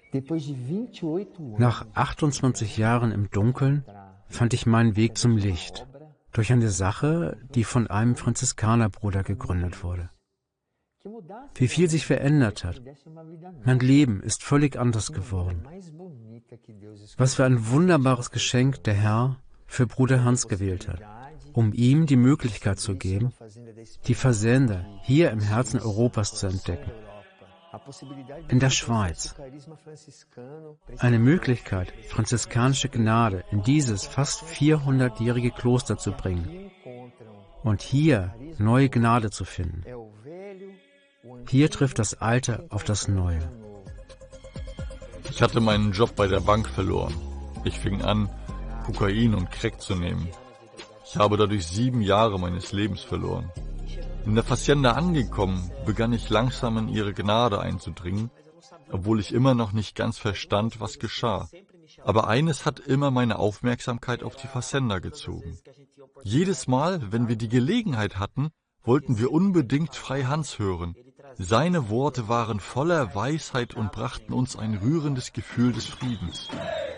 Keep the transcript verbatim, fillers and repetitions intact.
Nach achtundzwanzig Jahren im Dunkeln fand ich meinen Weg zum Licht durch eine Sache, die von einem Franziskanerbruder gegründet wurde. Wie viel sich verändert hat. Mein Leben ist völlig anders geworden. Was für ein wunderbares Geschenk der Herr für Bruder Hans gewählt hat, um ihm die Möglichkeit zu geben, die Versender hier im Herzen Europas zu entdecken. In der Schweiz. Eine Möglichkeit, franziskanische Gnade in dieses fast vierhundertjährige Kloster zu bringen und hier neue Gnade zu finden. Hier trifft das Alte auf das Neue. Ich hatte meinen Job bei der Bank verloren. Ich fing an, Kokain und Crack zu nehmen. Ich habe dadurch sieben Jahre meines Lebens verloren. In der Hacienda angekommen, begann ich langsam in ihre Gnade einzudringen, obwohl ich immer noch nicht ganz verstand, was geschah. Aber eines hat immer meine Aufmerksamkeit auf die Hacienda gezogen. Jedes Mal, wenn wir die Gelegenheit hatten, wollten wir unbedingt Frei Hans hören. Seine Worte waren voller Weisheit und brachten uns ein rührendes Gefühl des Friedens.